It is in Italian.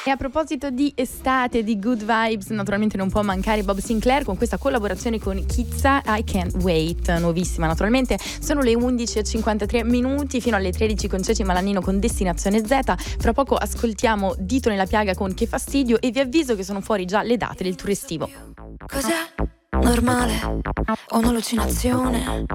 E a proposito di estate, di good vibes, naturalmente non può mancare Bob Sinclair con questa collaborazione con Kizza, I Can't Wait, nuovissima naturalmente. Sono le 11:53 fino alle 13 con Ceci Malanino con Destinazione Z. Fra poco ascoltiamo Dito nella piaga con Che fastidio e vi avviso che sono fuori già le date del tour estivo. Cos'è? Normale? O un'allucinazione?